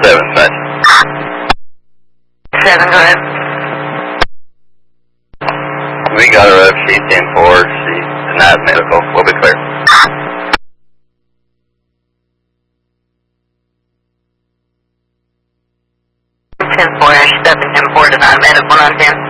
7, side. 7, go ahead. We got her up, she's 10-4, she's denied medical, we'll be clear. Ash 7, 10-4, denied medical, 1 on 10.